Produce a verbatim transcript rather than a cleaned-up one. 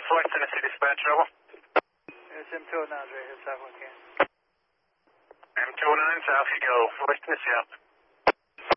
West Tennessee Dispatch, over. It's M two oh nine right here, South one here. M two oh nine, south you go. West Tennessee out.